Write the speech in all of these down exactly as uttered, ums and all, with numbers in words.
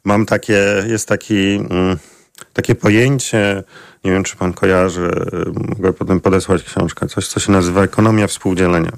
mam takie, jest taki, mm, takie pojęcie, nie wiem, czy pan kojarzy, mogę potem podesłać książkę, coś, co się nazywa ekonomia współdzielenia.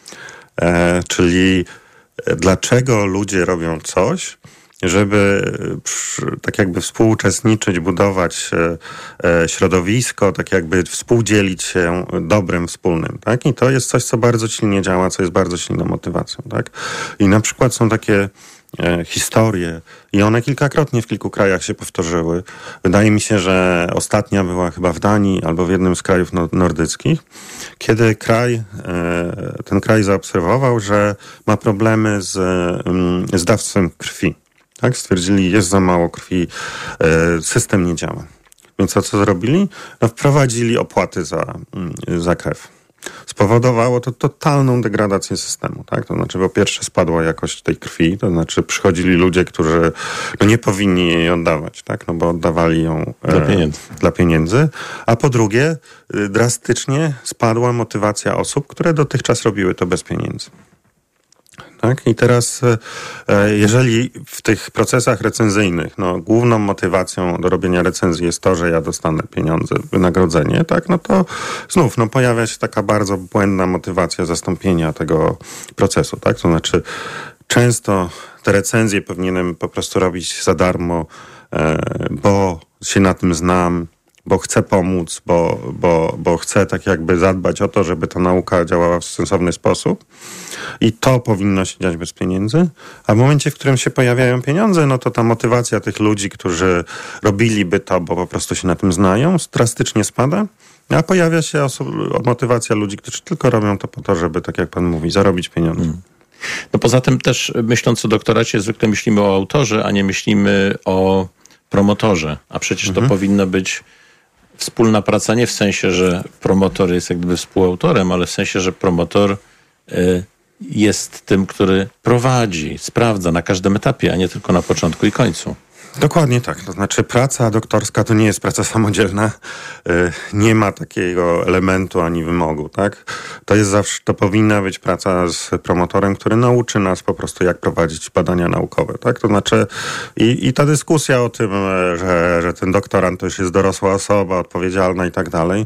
E, czyli dlaczego ludzie robią coś, żeby przy, tak jakby współuczestniczyć, budować e, środowisko, tak jakby współdzielić się dobrem wspólnym, tak? I to jest coś, co bardzo silnie działa, co jest bardzo silną motywacją, tak? I na przykład są takie e, historie i one kilkakrotnie w kilku krajach się powtórzyły. Wydaje mi się, że ostatnia była chyba w Danii albo w jednym z krajów no, nordyckich, kiedy kraj, e, ten kraj zaobserwował, że ma problemy z, mm, z dawstwem krwi. Tak, stwierdzili, jest za mało krwi, system nie działa. Więc co, co zrobili? No, wprowadzili opłaty za, za krew. Spowodowało to totalną degradację systemu. Tak? To znaczy, po pierwsze spadła jakość tej krwi, to znaczy przychodzili ludzie, którzy no, nie powinni jej oddawać, tak? No, bo oddawali ją dla pieniędzy. E, dla pieniędzy. A po drugie, drastycznie spadła motywacja osób, które dotychczas robiły to bez pieniędzy. Tak? I teraz, jeżeli w tych procesach recenzyjnych no, główną motywacją do robienia recenzji jest to, że ja dostanę pieniądze, wynagrodzenie, tak, no to znów no, pojawia się taka bardzo błędna motywacja zastąpienia tego procesu. Tak? To znaczy, często te recenzje powinienem po prostu robić za darmo, bo się na tym znam, bo chcę pomóc, bo, bo, bo chcę tak jakby zadbać o to, żeby ta nauka działała w sensowny sposób. I to powinno się dziać bez pieniędzy. A w momencie, w którym się pojawiają pieniądze, no to ta motywacja tych ludzi, którzy robiliby to, bo po prostu się na tym znają, drastycznie spada. A pojawia się oso- motywacja ludzi, którzy tylko robią to po to, żeby, tak jak pan mówi, zarobić pieniądze. Hmm. No poza tym też myśląc o doktoracie, zwykle myślimy o autorze, a nie myślimy o promotorze. A przecież mhm. to powinno być wspólna praca, nie w sensie, że promotor jest jak gdyby współautorem, ale w sensie, że promotor y, jest tym, który prowadzi, sprawdza na każdym etapie, a nie tylko na początku i końcu. Dokładnie tak. To znaczy praca doktorska to nie jest praca samodzielna. Nie ma takiego elementu ani wymogu, tak? To jest zawsze, to powinna być praca z promotorem, który nauczy nas po prostu, jak prowadzić badania naukowe, tak? To znaczy i, i ta dyskusja o tym, że, że ten doktorant to już jest dorosła osoba, odpowiedzialna i tak dalej.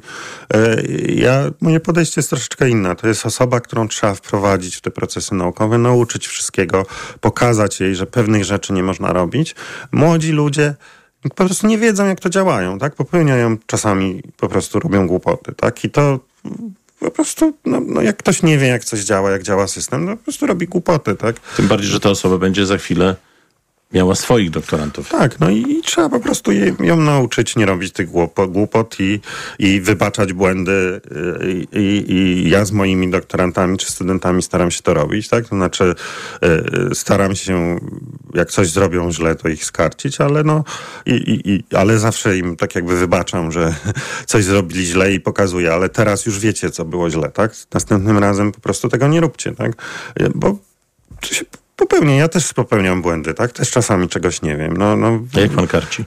Ja, moje podejście jest troszeczkę inne. To jest osoba, którą trzeba wprowadzić w te procesy naukowe, nauczyć wszystkiego, pokazać jej, że pewnych rzeczy nie można robić. Młodzi ludzie po prostu nie wiedzą, jak to działają, tak? Popełniają czasami, po prostu robią głupoty, tak? I to po prostu, no, no jak ktoś nie wie, jak coś działa, jak działa system, no po prostu robi głupoty, tak? Tym bardziej, że ta osoba będzie za chwilę miała swoich doktorantów. Tak, no i, i trzeba po prostu jej, ją nauczyć nie robić tych głupot, głupot i, i wybaczać błędy i, i, i ja z moimi doktorantami czy studentami staram się to robić, tak? To znaczy y, staram się, jak coś zrobią źle, to ich skarcić, ale no i, i, i, ale zawsze im tak jakby wybaczam, że coś zrobili źle i pokazuję, ale teraz już wiecie, co było źle, tak? Następnym razem po prostu tego nie róbcie, tak? Bo to się popełnię, ja też popełniam błędy, tak? Też czasami czegoś nie wiem. No, no. A jak pan karci?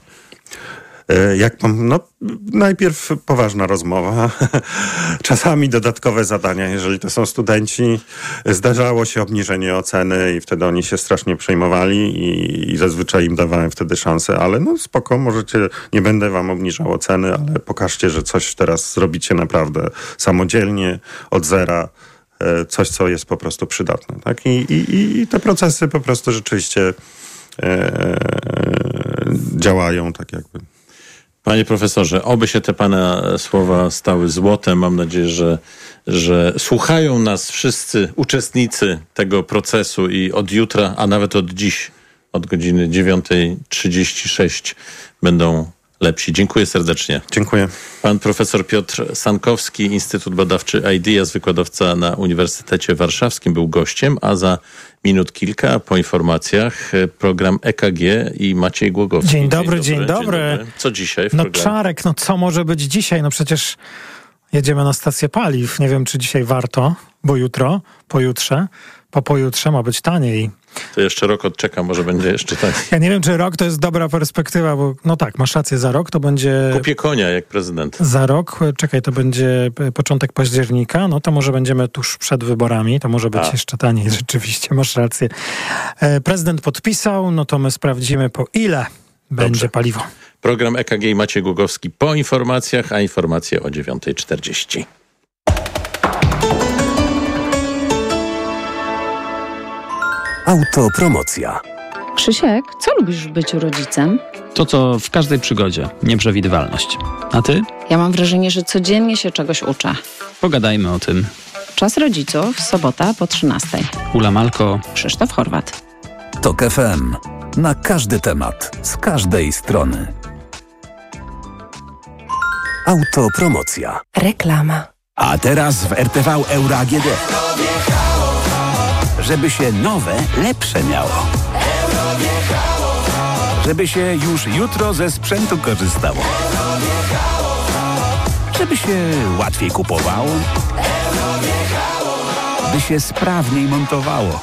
Jak pan, no najpierw poważna rozmowa, czasami dodatkowe zadania, jeżeli to są studenci. Zdarzało się obniżenie oceny i wtedy oni się strasznie przejmowali i, i zazwyczaj im dawałem wtedy szansę, ale no spoko, możecie, nie będę wam obniżał oceny, ale pokażcie, że coś teraz zrobicie naprawdę samodzielnie, od zera. Coś, co jest po prostu przydatne. Tak? I, i, i te procesy po prostu rzeczywiście e, działają tak jakby. Panie profesorze, oby się te pana słowa stały złotem. Mam nadzieję, że, że słuchają nas wszyscy uczestnicy tego procesu i od jutra, a nawet od dziś, od godziny dziewiąta trzydzieści sześć będą lepsi. Dziękuję serdecznie. Dziękuję. Pan profesor Piotr Sankowski, Instytut Badawczy IDEAS, wykładowca na Uniwersytecie Warszawskim, był gościem, a za minut kilka po informacjach program E K G i Maciej Głogowski. Dzień dobry, dzień dobry. Dzień dobry. Dzień dobry. Co dzisiaj w no programie? Czarek, no co może być dzisiaj? No przecież jedziemy na stację paliw. Nie wiem, czy dzisiaj warto, bo jutro, pojutrze po pojutrze ma być taniej. To jeszcze rok odczekam, może będzie jeszcze taniej. Ja nie wiem, czy rok to jest dobra perspektywa, bo no tak, masz rację, za rok to będzie... Kupię konia jak prezydent. Za rok, czekaj, to będzie początek października, no to może będziemy tuż przed wyborami, to może być A. jeszcze taniej, rzeczywiście, masz rację. Prezydent podpisał, no to my sprawdzimy, po ile będzie Dobrze. paliwo. Program E K G i Maciej Głogowski po informacjach, a informacje o dziewiąta czterdzieści. Autopromocja. Krzysiek, co lubisz w byciu rodzicem? To, co w każdej przygodzie. Nieprzewidywalność. A ty? Ja mam wrażenie, że codziennie się czegoś uczę. Pogadajmy o tym. Czas rodziców, sobota po trzynastej. Ula Malko. Krzysztof Horwat. Tok F M. Na każdy temat. Z każdej strony. Autopromocja. Reklama. A teraz w R T V Euro A G D. Żeby się nowe, lepsze miało. Żeby się już jutro ze sprzętu korzystało. Żeby się łatwiej kupowało. By się sprawniej montowało.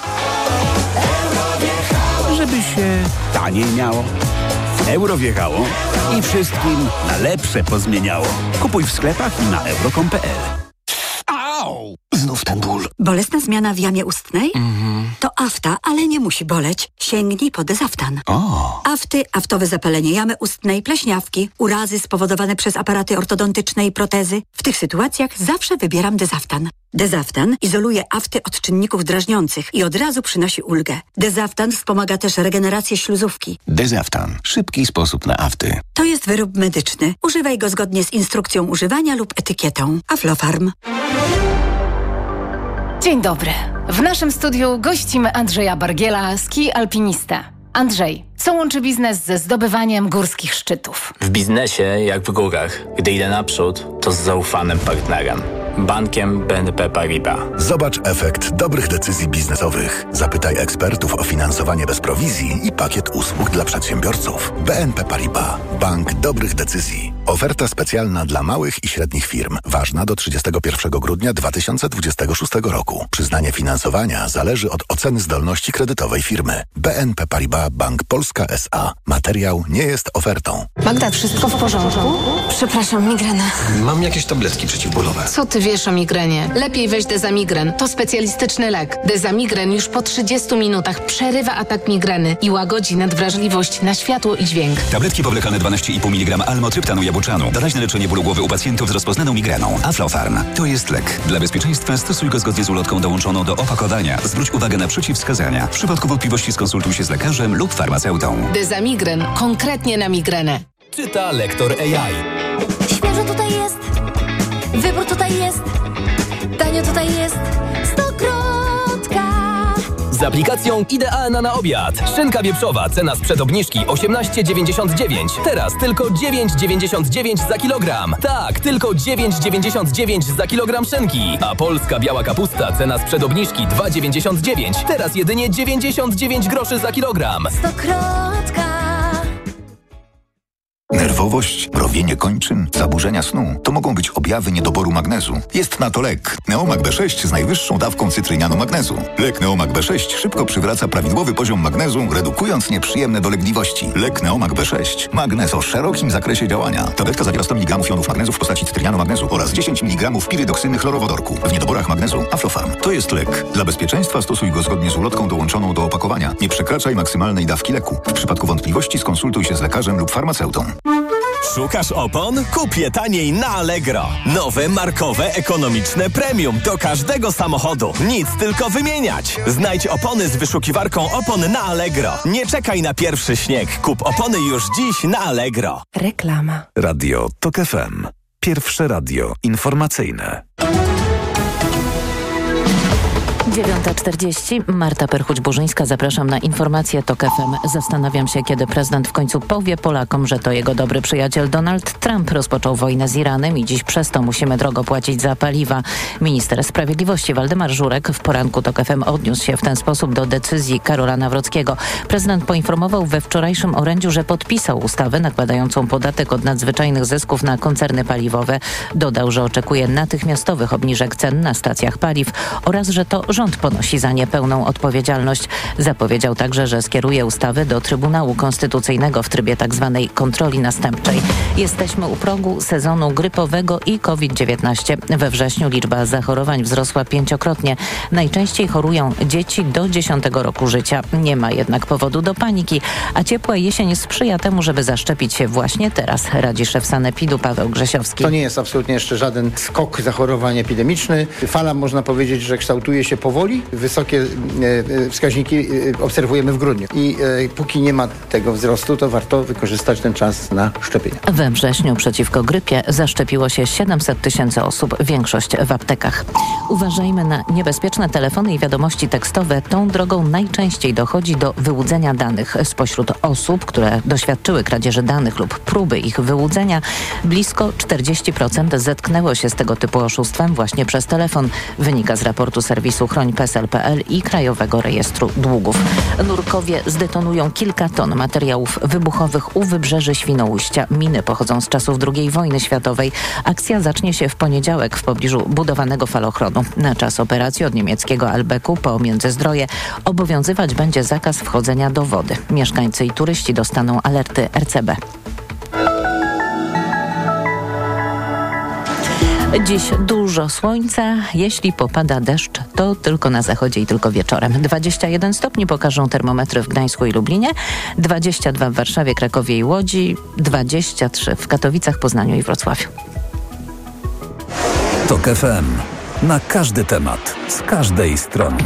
Żeby się taniej miało. Euro wjechało i wszystkim na lepsze pozmieniało. Kupuj w sklepach i na euro kropka com kropka p l. Au! Znów ten ból. Bolesna zmiana w jamie ustnej? Mhm. To afta, ale nie musi boleć. Sięgnij po Dezaftan. O. Afty, aftowe zapalenie jamy ustnej, pleśniawki, urazy spowodowane przez aparaty ortodontyczne i protezy. W tych sytuacjach zawsze wybieram Dezaftan. Dezaftan izoluje afty od czynników drażniących i od razu przynosi ulgę. Dezaftan wspomaga też regenerację śluzówki. Dezaftan. Szybki sposób na afty. To jest wyrób medyczny. Używaj go zgodnie z instrukcją używania lub etykietą. Aflofarm. Dzień dobry. W naszym studiu gościmy Andrzeja Bargiela, ski alpinista. Andrzej, co łączy biznes ze zdobywaniem górskich szczytów? W biznesie, jak w górach, gdy idę naprzód, to z zaufanym partnerem. Bankiem B N P Paribas. Zobacz efekt dobrych decyzji biznesowych. Zapytaj ekspertów o finansowanie bez prowizji i pakiet usług dla przedsiębiorców. B N P Paribas. Bank dobrych decyzji. Oferta specjalna dla małych i średnich firm. Ważna do trzydziestego pierwszego grudnia dwa tysiące dwudziestego szóstego roku. Przyznanie finansowania zależy od oceny zdolności kredytowej firmy. B N P Paribas Bank Polska S A. Materiał nie jest ofertą. Magda, wszystko w porządku? Przepraszam, migrena. Mam jakieś tabletki przeciwbólowe. Co ty wiesz o migrenie? Lepiej weź Dezamigren. To specjalistyczny lek. Dezamigren już po trzydziestu minutach przerywa atak migreny i łagodzi nadwrażliwość na światło i dźwięk. Tabletki powlekane dwanaście i pół miligrama almotryptanu jabłczanu. Doraźne leczenie bólu głowy u pacjentów z rozpoznaną migreną. Aflofarm. To jest lek. Dla bezpieczeństwa stosuj go zgodnie z ulotką dołączoną do opakowania. Zwróć uwagę na przeciwwskazania. W przypadku wątpliwości skonsultuj się z lekarzem lub farmaceutą. Dezamigren. Konkretnie na migrenę. Czyta lektor A I. Świeżo tutaj jest. Wybór tutaj jest. Tanio tutaj jest. Stokrotka. Z aplikacją idealna na obiad. Szynka wieprzowa, cena sprzed obniżki osiemnaście dziewięćdziesiąt dziewięć. Teraz tylko dziewięć dziewięćdziesiąt dziewięć za kilogram. Tak, tylko dziewięć dziewięćdziesiąt dziewięć za kilogram szynki. A polska biała kapusta, cena sprzed obniżki dwa dziewięćdziesiąt dziewięć. Teraz jedynie dziewięćdziesiąt dziewięć groszy za kilogram. Stokrotka. Nerwowość, mrowienie kończyn, zaburzenia snu to mogą być objawy niedoboru magnezu. Jest na to lek Neomag B sześć z najwyższą dawką cytrynianu magnezu. Lek Neomag B sześć szybko przywraca prawidłowy poziom magnezu, redukując nieprzyjemne dolegliwości. Lek Neomag B sześć. Magnez o szerokim zakresie działania. Tabletka zawiera sto miligramów jonów magnezu w postaci cytrynianu magnezu oraz dziesięć miligramów pirydoksyny chlorowodorku. W niedoborach magnezu Aflofarm. To jest lek. Dla bezpieczeństwa stosuj go zgodnie z ulotką dołączoną do opakowania. Nie przekraczaj maksymalnej dawki leku. W przypadku wątpliwości skonsultuj się z lekarzem lub farmaceutą. Szukasz opon? Kup je taniej na Allegro. Nowe, markowe, ekonomiczne premium do każdego samochodu. Nic, tylko wymieniać. Znajdź opony z wyszukiwarką opon na Allegro. Nie czekaj na pierwszy śnieg. Kup opony już dziś na Allegro. Reklama. Radio Tok F M. Pierwsze radio informacyjne. dziewiąta czterdzieści. Marta Perchuć-Burzyńska. Zapraszam na informacje Tok F M. Zastanawiam się, kiedy prezydent w końcu powie Polakom, że to jego dobry przyjaciel Donald Trump rozpoczął wojnę z Iranem i dziś przez to musimy drogo płacić za paliwa. Minister Sprawiedliwości Waldemar Żurek w poranku Tok F M odniósł się w ten sposób do decyzji Karola Nawrockiego. Prezydent poinformował we wczorajszym orędziu, że podpisał ustawę nakładającą podatek od nadzwyczajnych zysków na koncerny paliwowe. Dodał, że oczekuje natychmiastowych obniżek cen na stacjach paliw oraz, że to Rząd ponosi za nie pełną odpowiedzialność. Zapowiedział także, że skieruje ustawy do Trybunału Konstytucyjnego w trybie tzw. kontroli następczej. Jesteśmy u progu sezonu grypowego i COVID dziewiętnaście. We wrześniu liczba zachorowań wzrosła pięciokrotnie. Najczęściej chorują dzieci do dziesiątego roku życia. Nie ma jednak powodu do paniki, a ciepła jesień sprzyja temu, żeby zaszczepić się właśnie teraz, radzi szef Sanepidu Paweł Grzesiowski. To nie jest absolutnie jeszcze żaden skok zachorowań epidemiczny. Fala, można powiedzieć, że kształtuje się powoli. Wysokie e, wskaźniki e, obserwujemy w grudniu. I e, póki nie ma tego wzrostu, to warto wykorzystać ten czas na szczepienia. We wrześniu przeciwko grypie zaszczepiło się siedemset tysięcy osób, większość w aptekach. Uważajmy na niebezpieczne telefony i wiadomości tekstowe. Tą drogą najczęściej dochodzi do wyłudzenia danych. Spośród osób, które doświadczyły kradzieży danych lub próby ich wyłudzenia, blisko czterdzieści procent zetknęło się z tego typu oszustwem właśnie przez telefon. Wynika z raportu serwisu chroń kropka p e s e l kropka p l i Krajowego Rejestru Długów. Nurkowie zdetonują kilka ton materiałów wybuchowych u wybrzeży Świnoujścia. Miny pochodzą z czasów drugiej wojny światowej. Akcja zacznie się w poniedziałek w pobliżu budowanego falochronu. Na czas operacji od niemieckiego Albeku po Międzyzdroje obowiązywać będzie zakaz wchodzenia do wody. Mieszkańcy i turyści dostaną alerty R C B. Dziś dużo słońca. Jeśli popada deszcz, to tylko na zachodzie i tylko wieczorem. dwadzieścia jeden stopni pokażą termometry w Gdańsku i Lublinie, dwadzieścia dwa w Warszawie, Krakowie i Łodzi, dwadzieścia trzy w Katowicach, Poznaniu i Wrocławiu. TOK F M. Na każdy temat, z każdej strony.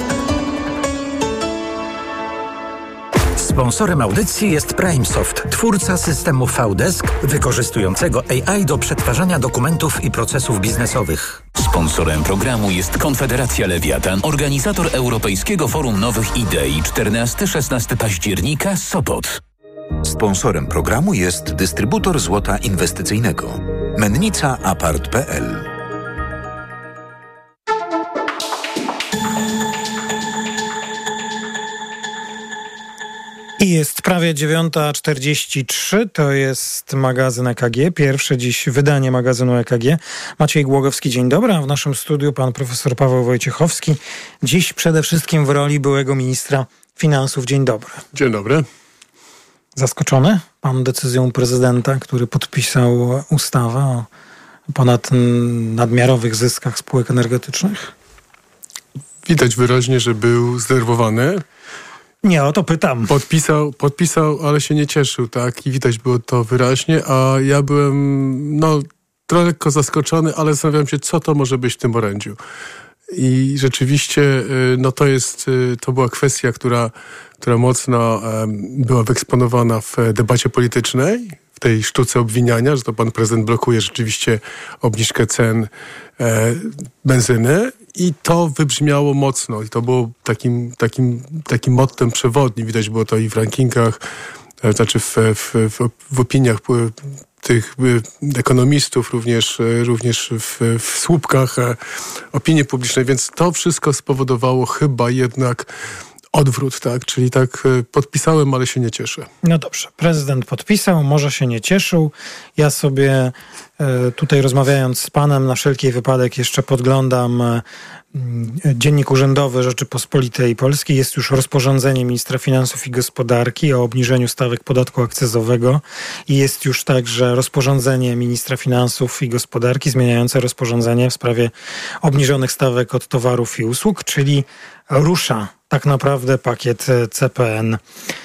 Sponsorem audycji jest PrimeSoft, twórca systemu V-Desk wykorzystującego A I do przetwarzania dokumentów i procesów biznesowych. Sponsorem programu jest Konfederacja Lewiatan, organizator Europejskiego Forum Nowych Idei czternastego do szesnastego października, Sopot. Sponsorem programu jest dystrybutor złota inwestycyjnego Mennica Apart kropka p l. I jest prawie dziewiąta czterdzieści trzy, to jest magazyn E K G, pierwsze dziś wydanie magazynu E K G. Maciej Głogowski, dzień dobry, a w naszym studiu pan profesor Paweł Wojciechowski, dziś przede wszystkim w roli byłego ministra finansów. Dzień dobry. Dzień dobry. Zaskoczony pan decyzją prezydenta, który podpisał ustawę o ponad nadmiarowych zyskach spółek energetycznych? Widać wyraźnie, że był zdenerwowany. Nie, o to pytam. Podpisał, podpisał, ale się nie cieszył, tak? I widać było to wyraźnie, a ja byłem, no, trochę lekko zaskoczony, ale zastanawiałem się, co to może być w tym orędziu. I rzeczywiście, no to jest, to była kwestia, która, która mocno była wyeksponowana w debacie politycznej, w tej sztuce obwiniania, że to pan prezydent blokuje rzeczywiście obniżkę cen e, benzyny. I to wybrzmiało mocno i to było takim, takim, takim mottem przewodnim. Widać było to i w rankingach, znaczy w, w, w, w opiniach tych ekonomistów, również, również w, w słupkach opinii publicznej. Więc to wszystko spowodowało chyba jednak odwrót, tak? Czyli tak podpisałem, ale się nie cieszę. No dobrze, prezydent podpisał, może się nie cieszył. Ja sobie tutaj rozmawiając z panem na wszelki wypadek jeszcze podglądam Dziennik Urzędowy Rzeczypospolitej Polskiej. Jest już rozporządzenie ministra finansów i gospodarki o obniżeniu stawek podatku akcyzowego i jest już także rozporządzenie ministra finansów i gospodarki zmieniające rozporządzenie w sprawie obniżonych stawek od towarów i usług, czyli rusza tak naprawdę pakiet C P N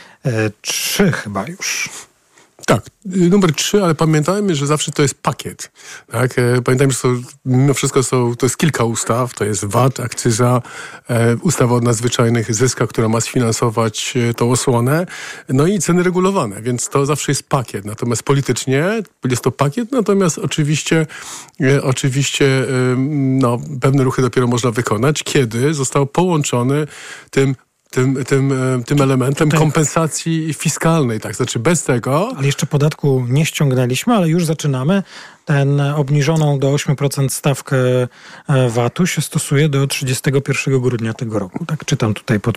trzy chyba już. Tak, numer trzy, ale pamiętajmy, że zawsze to jest pakiet. Tak? Pamiętajmy, że to, mimo wszystko są, to jest kilka ustaw, to jest V A T, akcyza, e, ustawa o nadzwyczajnych zyskach, która ma sfinansować e, tą osłonę, no i ceny regulowane, więc to zawsze jest pakiet. Natomiast politycznie jest to pakiet, natomiast oczywiście, e, oczywiście e, no, pewne ruchy dopiero można wykonać, kiedy został połączony tym Tym, tym, tym elementem Tutaj. kompensacji fiskalnej, tak? Znaczy bez tego... Ale jeszcze podatku nie ściągnęliśmy, ale już zaczynamy. Ten obniżoną do ośmiu procent stawkę V A T-u się stosuje do trzydziestego pierwszego grudnia tego roku. Tak czytam tutaj podpis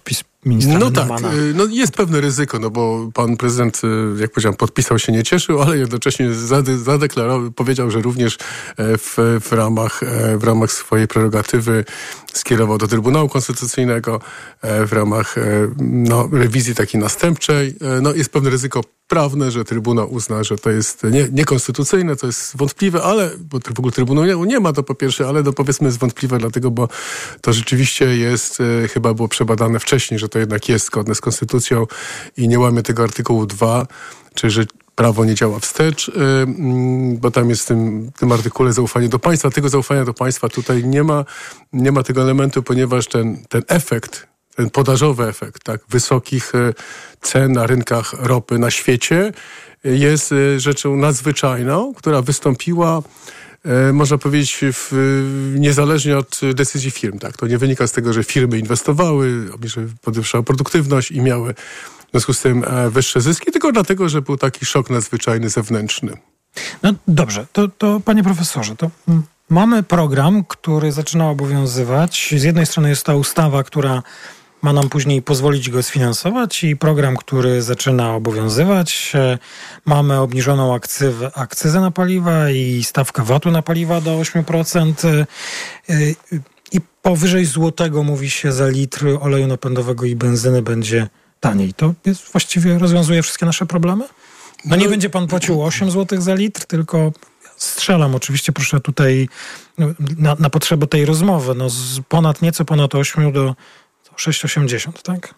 ministra No tak, Neumanna. no jest pewne ryzyko, no bo pan prezydent, jak powiedziałem, podpisał się, nie cieszył, ale jednocześnie zade- zadeklarował, powiedział, że również w, w, ramach, w ramach swojej prerogatywy skierował do Trybunału Konstytucyjnego w ramach no, rewizji takiej następczej. No jest pewne ryzyko prawne, że Trybunał uzna, że to jest nie, niekonstytucyjne, to jest wątpliwe, ale, bo w ogóle Trybunału nie, nie ma to po pierwsze, ale to powiedzmy jest wątpliwe dlatego, bo to rzeczywiście jest, e, chyba było przebadane wcześniej, że to jednak jest zgodne z konstytucją i nie łamie tego artykułu dwa, czy że prawo nie działa wstecz, yy, bo tam jest w tym, tym artykule zaufanie do państwa. Tego zaufania do państwa tutaj nie ma, nie ma tego elementu, ponieważ ten, ten efekt, ten podażowy efekt, tak, wysokich y, cen na rynkach ropy na świecie y, jest y, rzeczą nadzwyczajną, która wystąpiła, y, można powiedzieć, w, y, niezależnie od decyzji firm. Tak. To nie wynika z tego, że firmy inwestowały, że podwyższała produktywność i miały w związku z tym e, wyższe zyski, tylko dlatego, że był taki szok nadzwyczajny zewnętrzny. No dobrze, to, to panie profesorze, to mm, mamy program, który zaczyna obowiązywać. Z jednej strony jest ta ustawa, która ma nam później pozwolić go sfinansować i program, który zaczyna obowiązywać. Mamy obniżoną akcyzę, akcyzę na paliwa i stawkę vatu na paliwa do osiem procent. I powyżej złotego, mówi się, za litr oleju napędowego i benzyny będzie taniej. To jest, właściwie rozwiązuje wszystkie nasze problemy? No nie no, będzie pan płacił osiem złotych za litr, tylko strzelam oczywiście, proszę tutaj na, na potrzeby tej rozmowy, no z ponad nieco ponad osiem do sześć osiemdziesiąt, tak?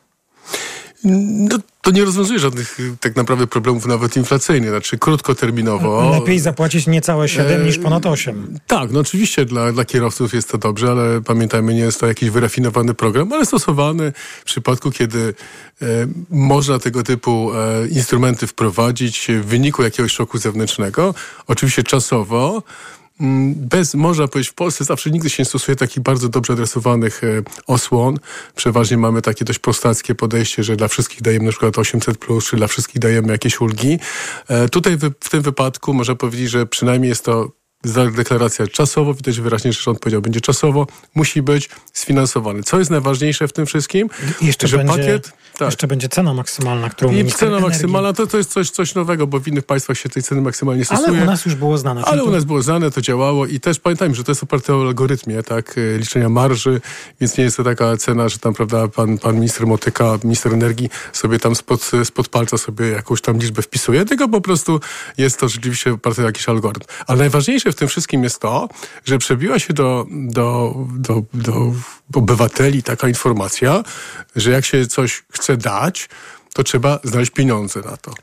No, to nie rozwiązuje żadnych tak naprawdę problemów nawet inflacyjnych, znaczy krótkoterminowo. Lepiej zapłacić niecałe siedem e, niż ponad osiem. Tak, no oczywiście dla, dla kierowców jest to dobrze, ale pamiętajmy, nie jest to jakiś wyrafinowany program, ale stosowany w przypadku, kiedy e, można tego typu e, instrumenty wprowadzić w wyniku jakiegoś szoku zewnętrznego, oczywiście czasowo. Bez, można powiedzieć, w Polsce zawsze nigdy się nie stosuje takich bardzo dobrze adresowanych e, osłon. Przeważnie mamy takie dość prostackie podejście, że dla wszystkich dajemy na przykład osiemset plus, czy dla wszystkich dajemy jakieś ulgi. E, tutaj w, w tym wypadku można powiedzieć, że przynajmniej jest to deklaracja czasowo, widać wyraźnie, że rząd powiedział, będzie czasowo, musi być sfinansowany. Co jest najważniejsze w tym wszystkim? I jeszcze, że będzie, pakiet, tak. jeszcze będzie cena maksymalna, którą I minister cena energii... maksymalna to, to jest coś, coś nowego, bo w innych państwach się tej ceny maksymalnie stosuje. Ale u nas już było znane. Ale to... u nas było znane, to działało i też pamiętajmy, że to jest oparte o algorytmie, tak, liczenia marży, więc nie jest to taka cena, że tam, prawda, pan, pan minister Motyka, minister energii sobie tam spod, spod palca sobie jakąś tam liczbę wpisuje, tylko po prostu jest to rzeczywiście oparte o jakiś algorytm. Ale najważniejsze w tym wszystkim jest to, że przebiła się do, do, do, do obywateli taka informacja, że jak się coś chce dać, to trzeba znaleźć pieniądze na to.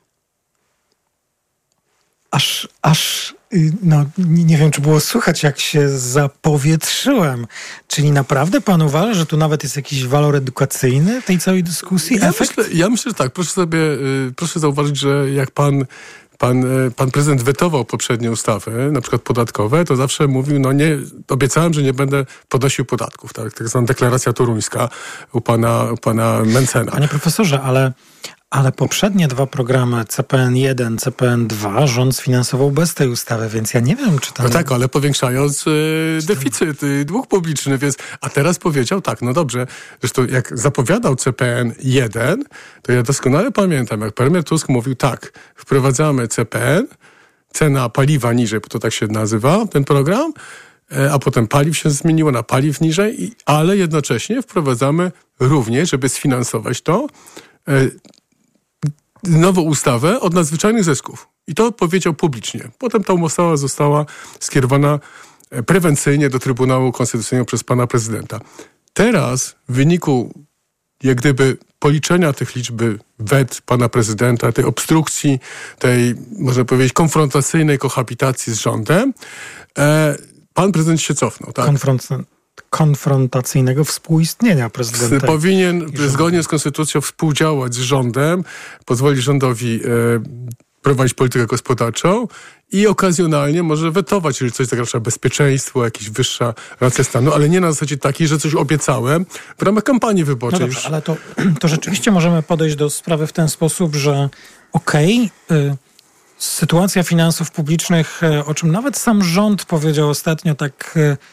Aż, aż, no nie wiem, czy było słychać, jak się zapowietrzyłem. Czyli naprawdę pan uważa, że tu nawet jest jakiś walor edukacyjny tej całej dyskusji? Ja myślę, ja myślę, że tak. Proszę sobie, proszę zauważyć, że jak pan Pan, pan prezydent wetował poprzednie ustawy, na przykład podatkowe, to zawsze mówił, no nie, obiecałem, że nie będę podnosił podatków. Tak, tak zwana deklaracja toruńska u pana, u pana Mencena. Panie profesorze, ale, ale poprzednie dwa programy C P N jeden, C P N dwa rząd sfinansował bez tej ustawy, więc ja nie wiem, czy tam... No tak, ale powiększając y, deficyt, y, dług publiczny, więc... A teraz powiedział tak, no dobrze, zresztą jak zapowiadał C P N jeden, to ja doskonale pamiętam, jak premier Tusk mówił tak, wprowadzamy C P N, cena paliwa niżej, bo to tak się nazywa, ten program, y, a potem paliw się zmieniło na paliw niżej, i, ale jednocześnie wprowadzamy również, żeby sfinansować to, y, nową ustawę od nadzwyczajnych zysków. I to powiedział publicznie. Potem ta ustawa została skierowana prewencyjnie do Trybunału Konstytucyjnego przez pana prezydenta. Teraz w wyniku jak gdyby policzenia tych liczby wet pana prezydenta, tej obstrukcji, tej, można powiedzieć, konfrontacyjnej kohabitacji z rządem, e, pan prezydent się cofnął. Tak? Konfront- konfrontacyjnego współistnienia prezydenta. Powinien zgodnie z konstytucją współdziałać z rządem, pozwolić rządowi e, prowadzić politykę gospodarczą i okazjonalnie może wetować, jeżeli coś zagraża bezpieczeństwu, jakaś wyższa racja stanu, ale nie na zasadzie takiej, że coś obiecałem w ramach kampanii wyborczej. No dobrze, ale to, to rzeczywiście możemy podejść do sprawy w ten sposób, że okej, okay, sytuacja finansów publicznych, o czym nawet sam rząd powiedział ostatnio tak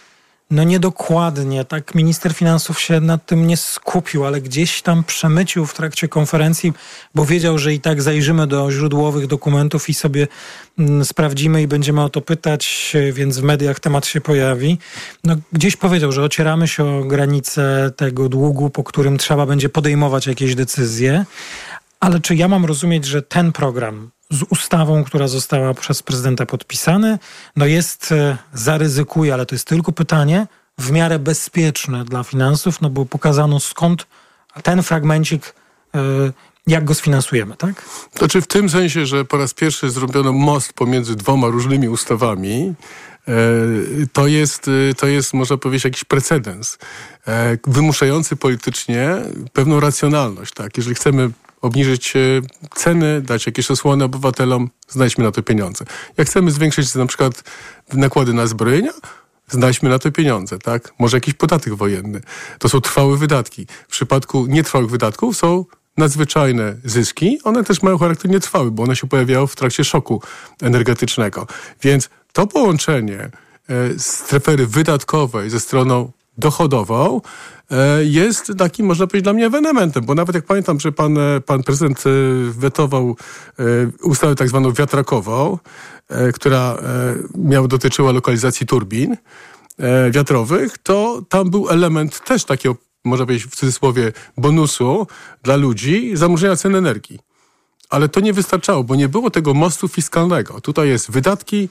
no niedokładnie, tak minister finansów się nad tym nie skupił, ale gdzieś tam przemycił w trakcie konferencji, bo wiedział, że i tak zajrzymy do źródłowych dokumentów i sobie mm, sprawdzimy i będziemy o to pytać, więc w mediach temat się pojawi. No, gdzieś powiedział, że ocieramy się o granicę tego długu, po którym trzeba będzie podejmować jakieś decyzje, ale czy ja mam rozumieć, że ten program z ustawą, która została przez prezydenta podpisany, no jest, zaryzykuje, ale to jest tylko pytanie, w miarę bezpieczne dla finansów, no bo pokazano skąd ten fragmencik, jak go sfinansujemy, tak? Znaczy w tym sensie, że po raz pierwszy zrobiono most pomiędzy dwoma różnymi ustawami, to jest, to jest, można powiedzieć, jakiś precedens wymuszający politycznie pewną racjonalność, tak? Jeżeli chcemy obniżyć ceny, dać jakieś osłony obywatelom, znajdźmy na to pieniądze. Jak chcemy zwiększyć na przykład nakłady na zbrojenia, znajdźmy na to pieniądze, tak? Może jakiś podatek wojenny. To są trwałe wydatki. W przypadku nietrwałych wydatków są nadzwyczajne zyski. One też mają charakter nietrwały, bo one się pojawiają w trakcie szoku energetycznego. Więc to połączenie sfery wydatkowej ze stroną dochodową jest takim, można powiedzieć, dla mnie ewenementem, bo nawet jak pamiętam, że pan, pan prezydent wetował ustawę tak zwaną wiatrakową, która miała, dotyczyła lokalizacji turbin wiatrowych, to tam był element też takiego, można powiedzieć w cudzysłowie, bonusu dla ludzi, zamrożenia cen energii. Ale to nie wystarczało, bo nie było tego mostu fiskalnego. Tutaj jest wydatki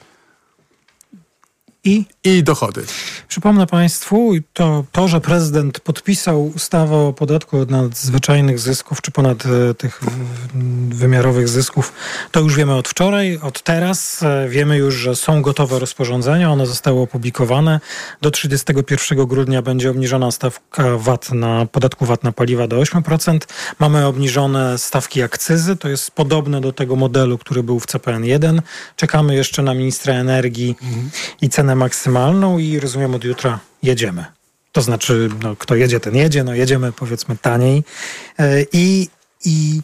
I? I dochody. Przypomnę Państwu, to, to, że prezydent podpisał ustawę o podatku od nadzwyczajnych zysków, czy ponad e, tych wymiarowych zysków, to już wiemy od wczoraj, od teraz. E, wiemy już, że są gotowe rozporządzenia, one zostały opublikowane. Do trzydziestego pierwszego grudnia będzie obniżona stawka V A T na, podatku V A T na paliwa do ośmiu procent. Mamy obniżone stawki akcyzy, to jest podobne do tego modelu, który był w C P N jeden. Czekamy jeszcze na ministra energii mhm. i cenę maksymalną i rozumiem, od jutra jedziemy. To znaczy, no, kto jedzie, ten jedzie, no jedziemy powiedzmy taniej. I, i,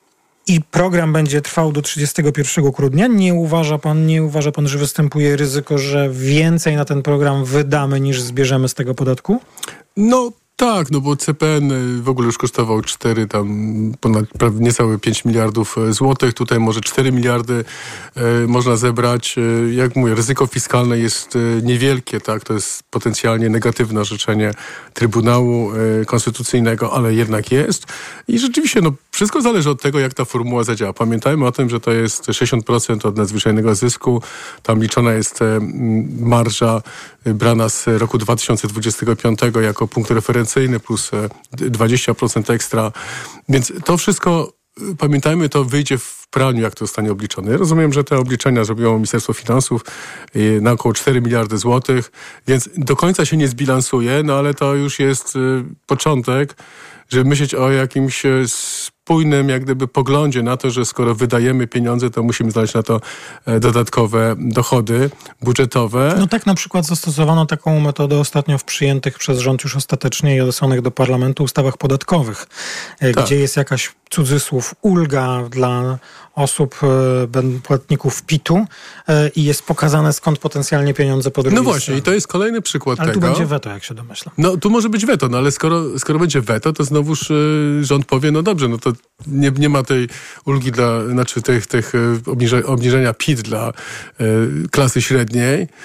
i program będzie trwał do trzydziestego pierwszego grudnia. Nie uważa pan, nie uważa pan, że występuje ryzyko, że więcej na ten program wydamy niż zbierzemy z tego podatku? No tak, no bo C P N w ogóle już kosztował cztery, tam ponad prawie niecałe pięć miliardów złotych. Tutaj może cztery miliardy e, można zebrać. E, jak mówię, ryzyko fiskalne jest e, niewielkie, tak? To jest potencjalnie negatywne orzeczenie Trybunału e, Konstytucyjnego, ale jednak jest. I rzeczywiście, no wszystko zależy od tego, jak ta formuła zadziała. Pamiętajmy o tym, że to jest sześćdziesiąt procent od nadzwyczajnego zysku. Tam liczona jest e, marża brana z roku dwa tysiące dwudziestego piątego jako punkt referencyjny plus dwadzieścia procent ekstra. Więc to wszystko, pamiętajmy, to wyjdzie w praniu, jak to zostanie obliczone. Ja rozumiem, że te obliczenia zrobiło Ministerstwo Finansów na około cztery miliardy złotych, więc do końca się nie zbilansuje, no ale to już jest początek, żeby myśleć o jakimś spójnym jak gdyby poglądzie na to, że skoro wydajemy pieniądze, to musimy znaleźć na to dodatkowe dochody budżetowe. No tak na przykład zastosowano taką metodę ostatnio w przyjętych przez rząd już ostatecznie i odesłanych do parlamentu ustawach podatkowych, tak. Gdzie jest jakaś cudzysłów ulga dla osób, płatników P I T-u i jest pokazane, skąd potencjalnie pieniądze po drugiej No właśnie, stronie. I to jest kolejny przykład ale tego. Ale tu będzie weto, jak się domyślam. No tu może być weto, no ale skoro, skoro będzie weto, to znowuż y, rząd powie, no dobrze, no to nie, nie ma tej ulgi dla, znaczy tych, tych obniże, obniżenia P I T dla y, klasy średniej y,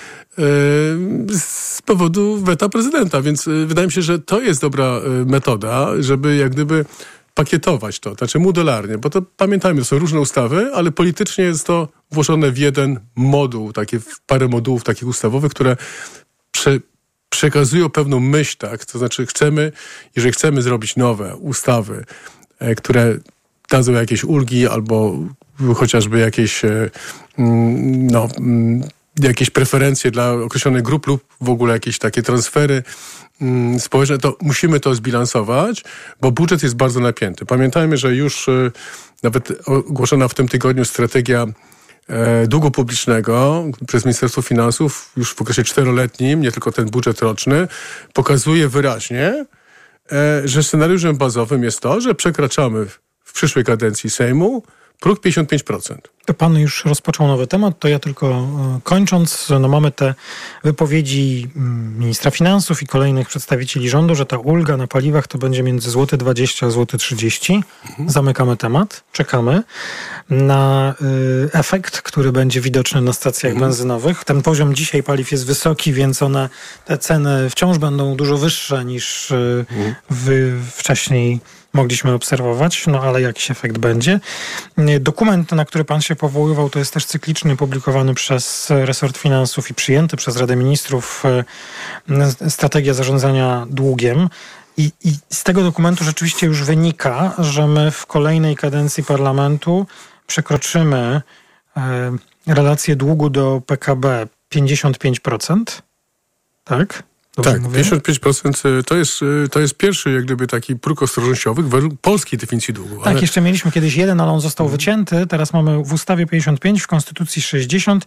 z powodu weta prezydenta, więc y, wydaje mi się, że to jest dobra y, metoda, żeby jak gdyby pakietować to, znaczy modularnie, bo to pamiętajmy, to są różne ustawy, ale politycznie jest to włożone w jeden moduł, takie w parę modułów takich ustawowych, które prze, przekazują pewną myśl, tak, to znaczy chcemy, jeżeli chcemy zrobić nowe ustawy, e, które dadzą jakieś ulgi albo chociażby jakieś e, no, jakieś preferencje dla określonych grup lub w ogóle jakieś takie transfery społeczne, to musimy to zbilansować, bo budżet jest bardzo napięty. Pamiętajmy, że już y, nawet ogłoszona w tym tygodniu strategia e, długu publicznego przez Ministerstwo Finansów już w okresie czteroletnim, nie tylko ten budżet roczny, pokazuje wyraźnie, e, że scenariuszem bazowym jest to, że przekraczamy w, w przyszłej kadencji Sejmu Próg pięćdziesiąt pięć procent. To pan już rozpoczął nowy temat, to ja tylko e, kończąc, no mamy te wypowiedzi ministra finansów i kolejnych przedstawicieli rządu, że ta ulga na paliwach to będzie między złoty dwadzieścia a złoty trzydzieści. Mhm. Zamykamy temat, czekamy na y, efekt, który będzie widoczny na stacjach mhm. benzynowych. Ten poziom dzisiaj paliw jest wysoki, więc one, te ceny wciąż będą dużo wyższe niż y, mhm. w, wcześniej mogliśmy obserwować, no ale jakiś efekt będzie. Dokument, na który pan się powoływał, to jest też cykliczny, publikowany przez resort finansów i przyjęty przez Radę Ministrów strategia zarządzania długiem. I, I z tego dokumentu rzeczywiście już wynika, że my w kolejnej kadencji parlamentu przekroczymy e, relację długu do P K B pięćdziesiąt pięć procent. Tak? Dobrze tak, mówię? pięćdziesiąt pięć procent to jest, to jest pierwszy jak gdyby taki próg ostrożnościowy według polskiej definicji długu. Tak, ale... jeszcze mieliśmy kiedyś jeden, ale on został wycięty. Teraz mamy w ustawie pięćdziesiąt pięć, w Konstytucji sześćdziesiąt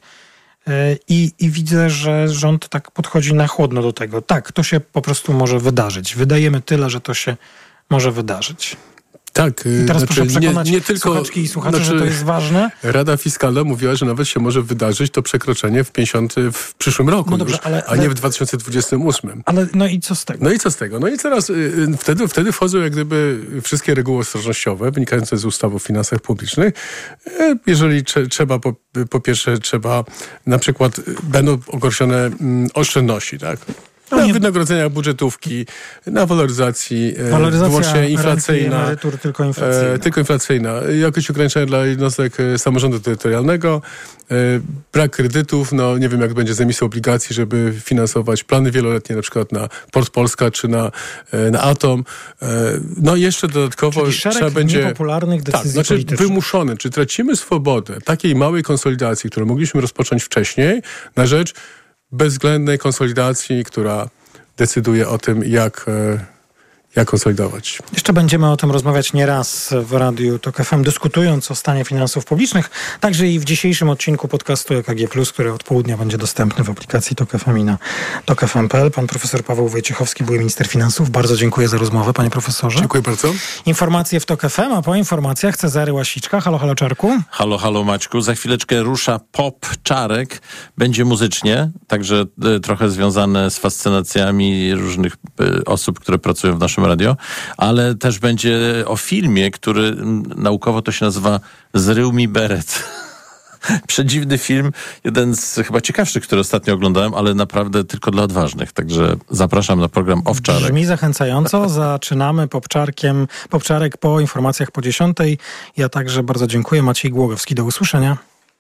i, i widzę, że rząd tak podchodzi na chłodno do tego. Tak, to się po prostu może wydarzyć. Wydajemy tyle, że to się może wydarzyć. Tak, I teraz znaczy, proszę przekonać nie, nie tylko, słuchaczki i słuchaczy, znaczy, że to jest ważne. Rada Fiskalna mówiła, że nawet się może wydarzyć to przekroczenie w pięćdziesiąt w przyszłym roku, no dobrze, już, ale, a ale... nie w dwa tysiące dwudziestym ósmym. Ale no i co z tego? No i co z tego? No i teraz y, wtedy, wtedy wchodzą jak gdyby wszystkie reguły ostrożnościowe wynikające z ustawy o finansach publicznych. Y, jeżeli trze, trzeba, po, po pierwsze trzeba, na przykład y, będą ogorszone y, oszczędności, tak? Na no wynagrodzeniach budżetówki, na waloryzacji Waloryzacja wyłącznie inflacyjna. Emerytur tylko inflacyjna. E, tylko inflacyjna. Jakoś ograniczenia dla jednostek samorządu terytorialnego. E, brak kredytów. No nie wiem, jak będzie z emisją obligacji, żeby finansować plany wieloletnie, na przykład na Port Polska czy na, e, na Atom. E, no i jeszcze dodatkowo Czyli szereg trzeba będzie... niepopularnych decyzji tak, znaczy politycznych. wymuszony. Czy tracimy swobodę takiej małej konsolidacji, którą mogliśmy rozpocząć wcześniej, na rzecz bezwzględnej konsolidacji, która decyduje o tym, jak, jak konsolidować. Jeszcze będziemy o tym rozmawiać nieraz w Radiu Tok F M, dyskutując o stanie finansów publicznych, także i w dzisiejszym odcinku podcastu E K G plus, który od południa będzie dostępny w aplikacji Tok F M i na tok f m kropka p l. Pan profesor Paweł Wojciechowski, były minister finansów. Bardzo dziękuję za rozmowę, panie profesorze. Dziękuję bardzo. Informacje w Tok F M, a po informacjach Cezary Łasiczka. Halo, halo Czarku. Halo, halo Maćku. Za chwileczkę rusza Pop Czarek. Będzie muzycznie, także y, trochę związane z fascynacjami różnych y, osób, które pracują w naszym radio, ale też będzie o filmie, który m, naukowo to się nazywa Zrył mi beret. Przedziwny film, jeden z chyba ciekawszych, który ostatnio oglądałem, ale naprawdę tylko dla odważnych. Także zapraszam na program Owczarek. Brzmi zachęcająco. Zaczynamy Popczarkiem. Popczarek po informacjach po dziesiątej. Ja także bardzo dziękuję. Maciej Głogowski. Do usłyszenia.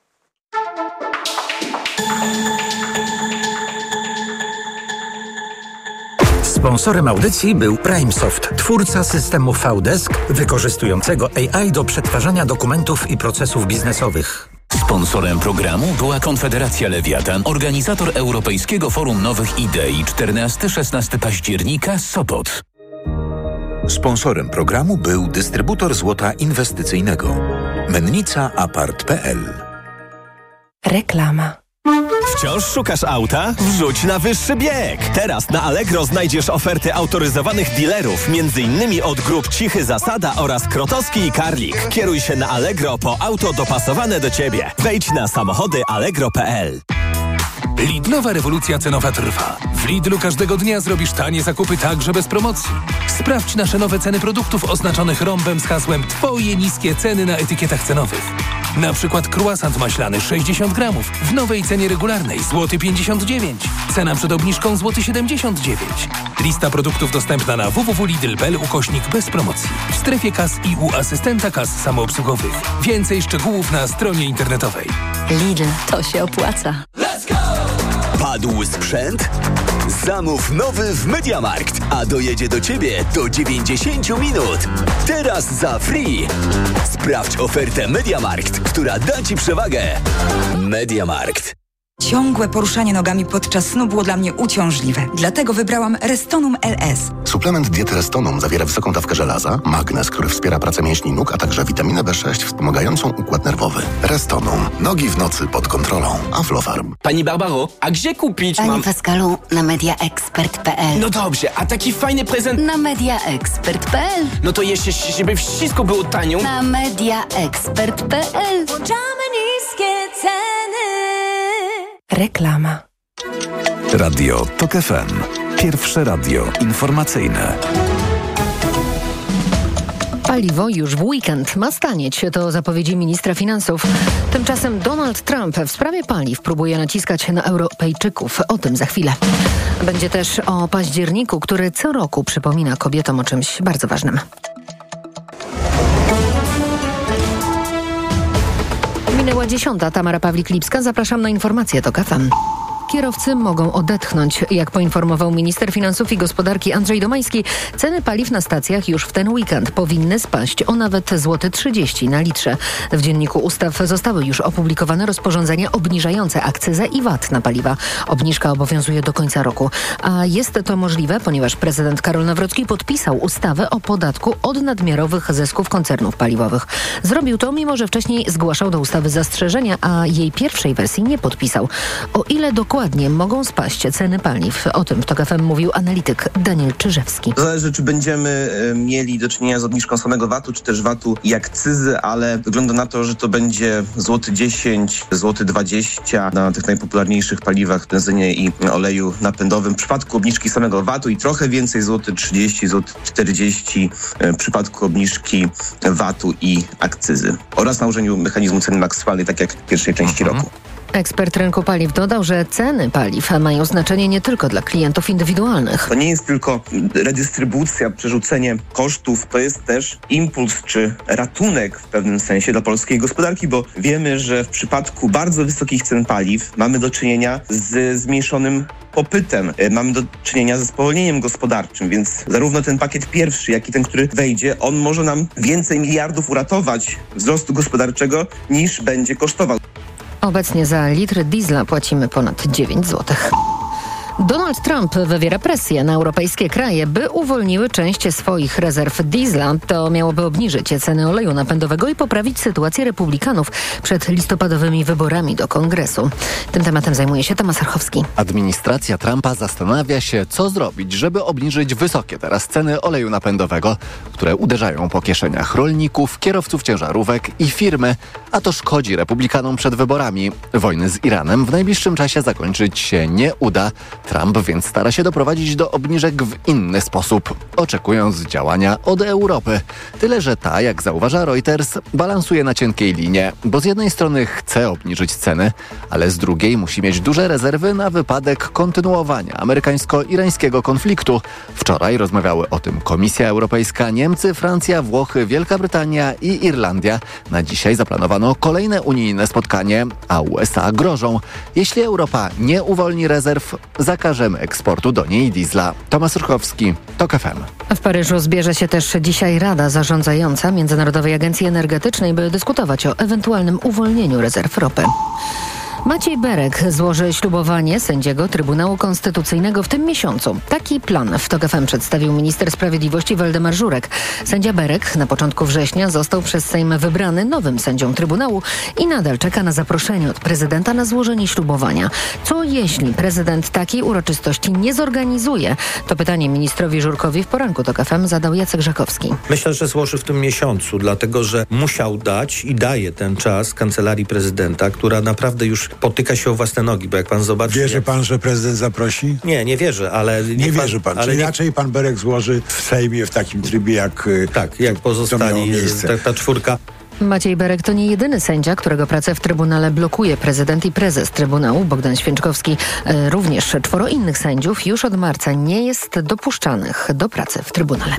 Sponsorem audycji był PrimeSoft, twórca systemu V-Desk wykorzystującego A I do przetwarzania dokumentów i procesów biznesowych. Sponsorem programu była Konfederacja Lewiatan, organizator Europejskiego Forum Nowych Idei czternastego do szesnastego października, Sopot. Sponsorem programu był dystrybutor złota inwestycyjnego Mennica Apart kropka p l. Reklama. Wciąż szukasz auta? Wrzuć na wyższy bieg! Teraz na Allegro znajdziesz oferty autoryzowanych dealerów, między innymi od grup Cichy Zasada oraz Krotowski i Karlik. Kieruj się na Allegro po auto dopasowane do Ciebie. Wejdź na samochody allegro kropka p l. Lidlowa rewolucja cenowa trwa. W Lidlu każdego dnia zrobisz tanie zakupy także bez promocji. Sprawdź nasze nowe ceny produktów oznaczonych rąbem z hasłem Twoje niskie ceny na etykietach cenowych. Na przykład croissant maślany sześćdziesiąt gramów w nowej cenie regularnej złoty pięćdziesiąt dziewięć. Cena przed obniżką złoty siedemdziesiąt dziewięć. Lista produktów dostępna na w w w kropka lidl kropka p l ukośnik bez promocji. W strefie kas i u asystenta kas samoobsługowych. Więcej szczegółów na stronie internetowej. Lidl, to się opłaca. Padł sprzęt? Zamów nowy w MediaMarkt, a dojedzie do Ciebie do dziewięćdziesiąt minut. Teraz za free. Sprawdź ofertę MediaMarkt, która da Ci przewagę. MediaMarkt. Ciągłe poruszanie nogami podczas snu było dla mnie uciążliwe. Dlatego wybrałam Restonum L S. Suplement diety Restonum zawiera wysoką dawkę żelaza, magnez, który wspiera pracę mięśni nóg, a także witaminę B sześć wspomagającą układ nerwowy. Dieterestonum. Nogi w nocy pod kontrolą. Aflofarm. Pani Barbaro, a gdzie kupić Panie mam... Pascalu, na mediaexpert kropka p l. No dobrze, a taki fajny prezent... Na mediaexpert kropka p l. No to jeszcze, żeby wszystko było tanio... Na mediaexpert kropka p l. Włączamy niskie ceny. Reklama. Radio TOK F M. Pierwsze radio informacyjne. Paliwo już w weekend ma stanieć, to zapowiedzi ministra finansów. Tymczasem Donald Trump w sprawie paliw próbuje naciskać na Europejczyków. O tym za chwilę. Będzie też o październiku, który co roku przypomina kobietom o czymś bardzo ważnym. Minęła dziesiąta. Tamara Pawlik-Lipska. Zapraszam na informacje TOK F M. Kierowcy mogą odetchnąć. Jak poinformował minister finansów i gospodarki Andrzej Domański, ceny paliw na stacjach już w ten weekend powinny spaść o nawet złoty trzydzieści na litrze. W Dzienniku Ustaw zostały już opublikowane rozporządzenia obniżające akcyzę i V A T na paliwa. Obniżka obowiązuje do końca roku. A jest to możliwe, ponieważ prezydent Karol Nawrocki podpisał ustawę o podatku od nadmiarowych zysków koncernów paliwowych. Zrobił to, mimo że wcześniej zgłaszał do ustawy zastrzeżenia, a jej pierwszej wersji nie podpisał. O ile dokładnie Dokładnie mogą spaść ceny paliw. O tym w TOK F M mówił analityk Daniel Czyżewski. Zależy, czy będziemy mieli do czynienia z obniżką samego V A T-u, czy też V A T-u i akcyzy, ale wygląda na to, że to będzie złoty dziesięć, złoty dwadzieścia na tych najpopularniejszych paliwach, benzynie i oleju napędowym. W przypadku obniżki samego V A T-u i trochę więcej, złoty trzydzieści, złoty czterdzieści w przypadku obniżki V A T-u i akcyzy. Oraz nałożeniu mechanizmu ceny maksymalnej, tak jak w pierwszej części mhm. roku. Ekspert rynku paliw dodał, że ceny paliw mają znaczenie nie tylko dla klientów indywidualnych. To nie jest tylko redystrybucja, przerzucenie kosztów, to jest też impuls czy ratunek w pewnym sensie dla polskiej gospodarki, bo wiemy, że w przypadku bardzo wysokich cen paliw mamy do czynienia z zmniejszonym popytem. Mamy do czynienia ze spowolnieniem gospodarczym, więc zarówno ten pakiet pierwszy, jak i ten, który wejdzie, on może nam więcej miliardów uratować wzrostu gospodarczego niż będzie kosztował. Obecnie za litr diesla płacimy ponad dziewięć złotych. Donald Trump wywiera presję na europejskie kraje, by uwolniły część swoich rezerw diesla. To miałoby obniżyć ceny oleju napędowego i poprawić sytuację republikanów przed listopadowymi wyborami do Kongresu. Tym tematem zajmuje się Tomasz Archowski. Administracja Trumpa zastanawia się, co zrobić, żeby obniżyć wysokie teraz ceny oleju napędowego, które uderzają po kieszeniach rolników, kierowców ciężarówek i firmy, a to szkodzi republikanom przed wyborami. Wojny z Iranem w najbliższym czasie zakończyć się nie uda. Trump więc stara się doprowadzić do obniżek w inny sposób, oczekując działania od Europy. Tyle, że ta, jak zauważa Reuters, balansuje na cienkiej linie, bo z jednej strony chce obniżyć ceny, ale z drugiej musi mieć duże rezerwy na wypadek kontynuowania amerykańsko-irańskiego konfliktu. Wczoraj rozmawiały o tym Komisja Europejska, Niemcy, Francja, Włochy, Wielka Brytania i Irlandia. Na dzisiaj zaplanowano kolejne unijne spotkanie, a U S A grożą. Jeśli Europa nie uwolni rezerw, zakażemy eksportu do niej diesla. Tomasz Ruchowski, TOK F M. W Paryżu zbierze się też dzisiaj Rada Zarządzająca Międzynarodowej Agencji Energetycznej, by dyskutować o ewentualnym uwolnieniu rezerw ropy. Maciej Berek złoży ślubowanie sędziego Trybunału Konstytucyjnego w tym miesiącu. Taki plan w TOK F M przedstawił minister sprawiedliwości Waldemar Żurek. Sędzia Berek na początku września został przez Sejm wybrany nowym sędzią Trybunału i nadal czeka na zaproszenie od prezydenta na złożenie ślubowania. Co jeśli prezydent takiej uroczystości nie zorganizuje? To pytanie ministrowi Żurkowi w poranku TOK F M zadał Jacek Żakowski. Myślę, że złoży w tym miesiącu, dlatego że musiał dać i daje ten czas Kancelarii Prezydenta, która naprawdę już potyka się o własne nogi, bo jak pan zobaczy... Wierzy pan, że prezydent zaprosi? Nie, nie wierzę, ale... Nie wierzy pan, ale czyli nie... raczej pan Berek złoży w Sejmie w takim trybie, jak... Tak, jak pozostali, ta, ta czwórka. Maciej Berek to nie jedyny sędzia, którego pracę w Trybunale blokuje prezydent i prezes Trybunału, Bogdan Święczkowski. Również czworo innych sędziów już od marca nie jest dopuszczanych do pracy w Trybunale.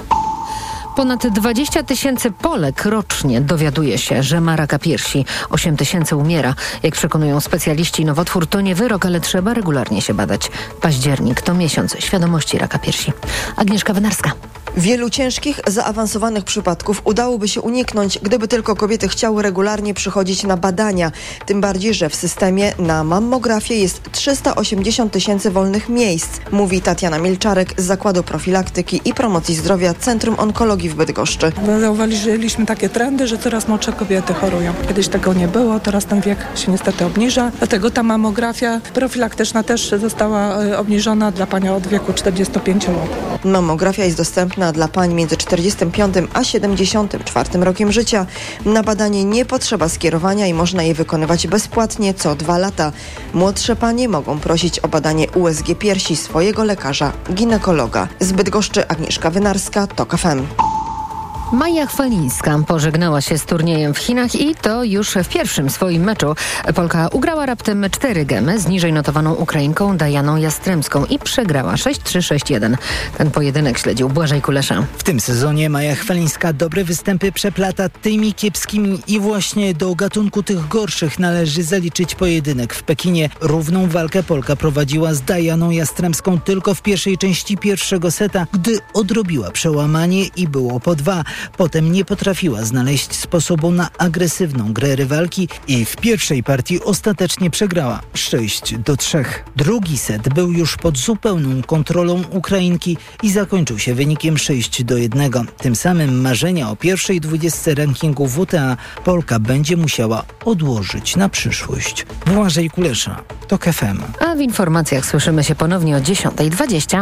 Ponad dwadzieścia tysięcy Polek rocznie dowiaduje się, że ma raka piersi. osiem tysięcy umiera. Jak przekonują specjaliści, nowotwór to nie wyrok, ale trzeba regularnie się badać. Październik to miesiąc świadomości raka piersi. Agnieszka Wynarska. Wielu ciężkich, zaawansowanych przypadków udałoby się uniknąć, gdyby tylko kobiety chciały regularnie przychodzić na badania. Tym bardziej, że w systemie na mammografię jest trzysta osiemdziesiąt tysięcy wolnych miejsc, mówi Tatiana Milczarek z Zakładu Profilaktyki i Promocji Zdrowia Centrum Onkologii w Bydgoszczy. Zauważyliśmy takie trendy, że coraz młodsze kobiety chorują. Kiedyś tego nie było, teraz ten wiek się niestety obniża. Dlatego ta mamografia profilaktyczna też została obniżona dla pań od wieku czterdziestu pięciu lat. Mamografia jest dostępna dla pań między czterdziestym piątym a siedemdziesiątym czwartym rokiem życia. Na badanie nie potrzeba skierowania i można je wykonywać bezpłatnie co dwa lata. Młodsze panie mogą prosić o badanie U S G piersi swojego lekarza, ginekologa. Z Bydgoszczy Agnieszka Wynarska, TOK F M. Maja Chwalińska pożegnała się z turniejem w Chinach i to już w pierwszym swoim meczu. Polka ugrała raptem cztery gemy z niżej notowaną Ukrainką Dajaną Jastremską i przegrała sześć trzy sześć jeden. Ten pojedynek śledził Błażej Kulesza. W tym sezonie Maja Chwalińska dobre występy przeplata tymi kiepskimi i właśnie do gatunku tych gorszych należy zaliczyć pojedynek w Pekinie. Równą walkę Polka prowadziła z Dajaną Jastremską tylko w pierwszej części pierwszego seta, gdy odrobiła przełamanie i było po dwa. Potem nie potrafiła znaleźć sposobu na agresywną grę rywalki i w pierwszej partii ostatecznie przegrała sześć do trzech. Drugi set był już pod zupełną kontrolą Ukrainki i zakończył się wynikiem sześć do jednego. Tym samym marzenia o pierwszej dwudziestce rankingu W T A Polka będzie musiała odłożyć na przyszłość. Błażej Kulesza, TOK F M. A w informacjach słyszymy się ponownie o dziesiąta dwadzieścia.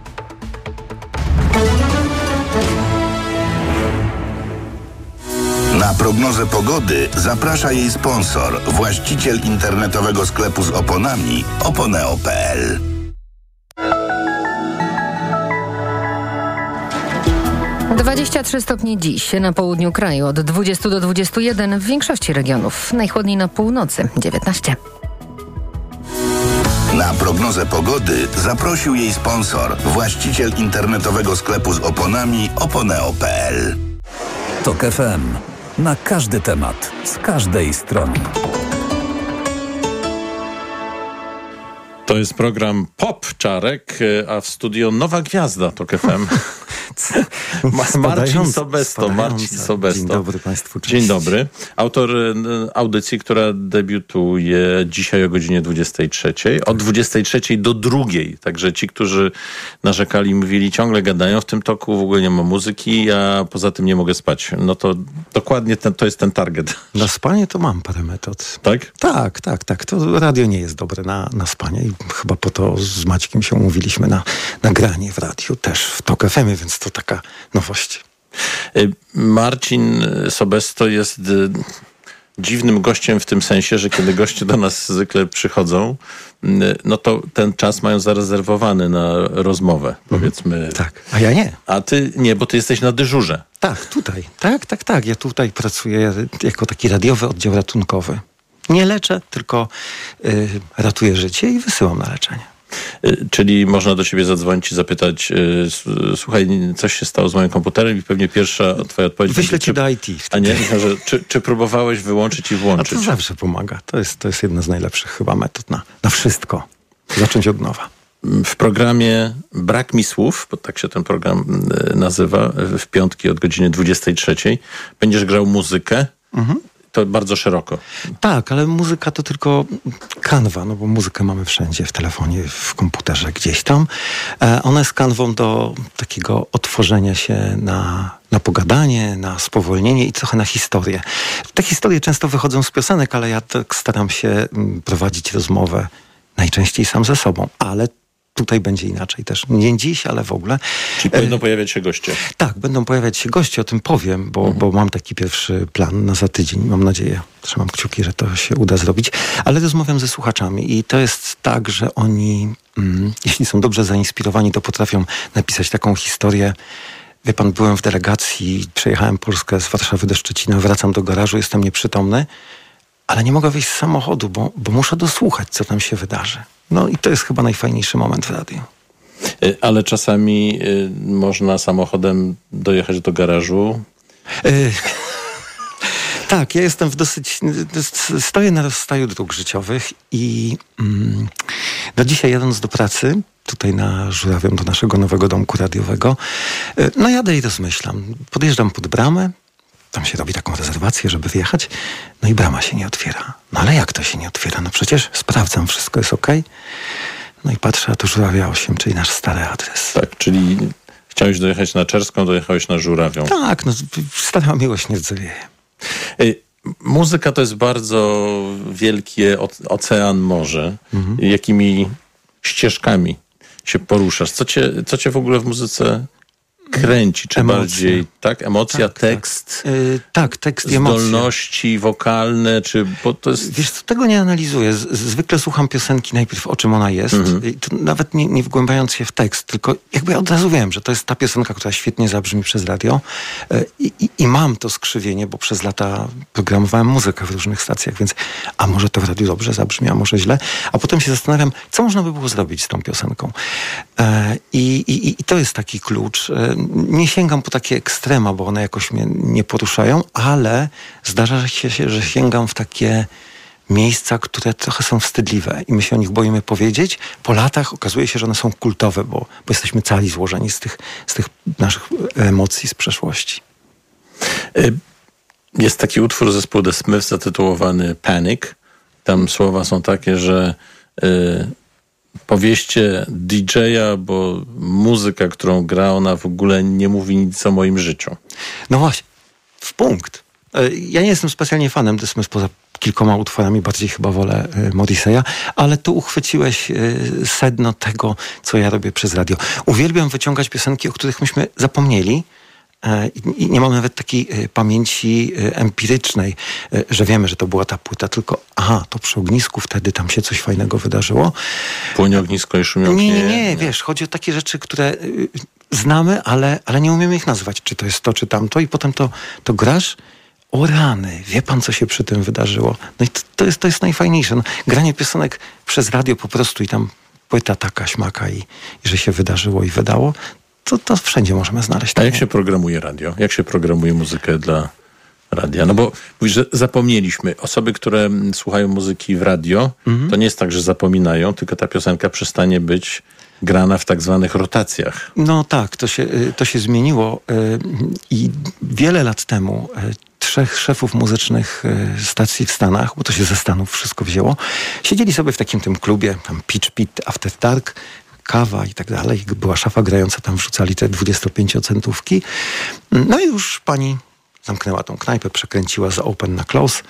Na prognozę pogody zaprasza jej sponsor, właściciel internetowego sklepu z oponami oponeo kropka p l. dwadzieścia trzy stopnie dziś na południu kraju, od dwudziestu do dwudziestu jeden w większości regionów. Najchłodniej na północy, dziewiętnaście. Na prognozę pogody zaprosił jej sponsor, właściciel internetowego sklepu z oponami oponeo kropka p l. TOK F M. Na każdy temat, z każdej strony. To jest program Pop Czarek, a w studio nowa gwiazda TOK F M. Marcin Sobesto. Marcin Sobesto. Dzień dobry Państwu. Cześć. Dzień dobry. Autor audycji, która debiutuje dzisiaj o godzinie dwudziestej trzeciej. Od dwudziestej trzeciej do drugiej. Także ci, którzy narzekali, mówili, ciągle gadają w tym toku, w ogóle nie ma muzyki, a poza tym nie mogę spać. No to dokładnie ten, to jest ten target. Na spanie to mam parę metod. Tak? Tak, tak, tak. To radio nie jest dobre na, na spanie i chyba po to z Maćkiem się umówiliśmy na nagranie w radiu, też w TOK F M, więc to taka nowość. Marcin Sobesto jest dziwnym gościem w tym sensie, że kiedy goście do nas zwykle przychodzą, no to ten czas mają zarezerwowany na rozmowę, powiedzmy. Tak, a ja nie. A ty nie, bo ty jesteś na dyżurze. Tak, tutaj. Tak, tak, tak. Ja tutaj pracuję jako taki radiowy oddział ratunkowy. Nie leczę, tylko y, ratuję życie i wysyłam na leczenie. Czyli można do ciebie zadzwonić i zapytać, słuchaj, coś się stało z moim komputerem i pewnie pierwsza twoja odpowiedź... Wyślę ci do I T. A nie, że, czy, czy próbowałeś wyłączyć i włączyć? A to zawsze pomaga. To jest, to jest jedna z najlepszych chyba metod na, na wszystko. Zacząć od nowa. W programie Brak mi słów, bo tak się ten program nazywa, w piątki od godziny dwudziestej trzeciej, będziesz grał muzykę. Mhm. To bardzo szeroko. Tak, ale muzyka to tylko kanwa, no bo muzykę mamy wszędzie, w telefonie, w komputerze, gdzieś tam. E, ona jest kanwą do takiego otworzenia się na, na pogadanie, na spowolnienie i trochę na historię. Te historie często wychodzą z piosenek, ale ja tak staram się prowadzić rozmowę najczęściej sam ze sobą, ale tutaj będzie inaczej też. Nie dziś, ale w ogóle. Czyli będą pojawiać się goście. Tak, będą pojawiać się goście, o tym powiem, bo, mhm. bo mam taki pierwszy plan na za tydzień. Mam nadzieję, trzymam kciuki, że to się uda zrobić. Ale rozmawiam ze słuchaczami i to jest tak, że oni, mm, jeśli są dobrze zainspirowani, to potrafią napisać taką historię. Wie pan, byłem w delegacji, przejechałem Polskę z Warszawy do Szczecina, wracam do garażu, jestem nieprzytomny, ale nie mogę wyjść z samochodu, bo, bo muszę dosłuchać, co tam się wydarzy. No i to jest chyba najfajniejszy moment w radiu. Ale czasami y, można samochodem dojechać do garażu. Y- Tak, ja jestem w dosyć... Stoję na rozstaju dróg życiowych i mm, no dzisiaj jadąc do pracy, tutaj na Żurawią, do naszego nowego domku radiowego, no jadę i rozmyślam. Podjeżdżam pod bramę, tam się robi taką rezerwację, żeby wyjechać, no i brama się nie otwiera. No ale jak to się nie otwiera? No przecież sprawdzam, wszystko jest okej. No i patrzę, a to Żurawia osiem, czyli nasz stary adres. Tak, czyli chciałeś dojechać na Czerską, dojechałeś na Żurawią. Tak, no stara miłość nie rdzewieje. Muzyka to jest bardzo wielki ocean, morze. Mhm. Jakimi ścieżkami się poruszasz? Co cię, co cię w ogóle w muzyce kręci? Czy Emocje. bardziej tak? Emocja, tak, tekst? Tak, yy, tak tekst i emocje. Zdolności wokalne? Czy, bo to jest... Wiesz co, tego nie analizuję. Z, zwykle słucham piosenki najpierw o czym ona jest. Mhm. I to nawet nie, nie wgłębiając się w tekst, tylko jakby od razu wiem, że to jest ta piosenka, która świetnie zabrzmi przez radio. Yy, i, I mam to skrzywienie, bo przez lata programowałem muzykę w różnych stacjach, więc a może to w radiu dobrze zabrzmi, a może źle. A potem się zastanawiam, co można by było zrobić z tą piosenką. Yy, i, i, I to jest taki klucz. Yy, Nie sięgam po takie ekstrema, bo one jakoś mnie nie poruszają, ale zdarza się, że sięgam w takie miejsca, które trochę są wstydliwe i my się o nich boimy powiedzieć. Po latach okazuje się, że one są kultowe, bo, bo jesteśmy cali złożeni z tych, z tych naszych emocji z przeszłości. Jest taki utwór zespołu The Smiths zatytułowany Panic. Tam słowa są takie, że y, powieście D J-a, bo muzyka, którą gra, ona w ogóle nie mówi nic o moim życiu. No właśnie, w punkt. Ja nie jestem specjalnie fanem The Smiths, poza kilkoma utworami, bardziej chyba wolę Morrissey'a, ale tu uchwyciłeś sedno tego, co ja robię przez radio. Uwielbiam wyciągać piosenki, o których myśmy zapomnieli, i nie mam nawet takiej pamięci empirycznej, że wiemy, że to była ta płyta, tylko aha, to przy ognisku wtedy tam się coś fajnego wydarzyło. Płonie ognisko i szumią. Nie, nie, nie, wiesz, chodzi o takie rzeczy, które znamy, ale, ale nie umiemy ich nazwać, czy to jest to, czy tamto i potem to, to grasz. O rany, wie pan, co się przy tym wydarzyło. No i to, to, jest, to jest najfajniejsze. No, granie piosenek przez radio po prostu i tam płyta taka, śmaka i, i że się wydarzyło i wydało, to, to wszędzie możemy znaleźć. A jak się programuje radio? Jak się programuje muzykę dla radia? No bo mówisz, że zapomnieliśmy. Osoby, które słuchają muzyki w radio, mhm. to nie jest tak, że zapominają, tylko ta piosenka przestanie być grana w tak zwanych rotacjach. No tak, to się, to się zmieniło i wiele lat temu trzech szefów muzycznych stacji w Stanach, bo to się ze Stanów wszystko wzięło, siedzieli sobie w takim tym klubie, tam Pitch Pit, After Dark, kawa i tak dalej. Była szafa grająca, tam wrzucali te dwudziestopięciocentówki. No i już pani zamknęła tą knajpę, przekręciła z open na close.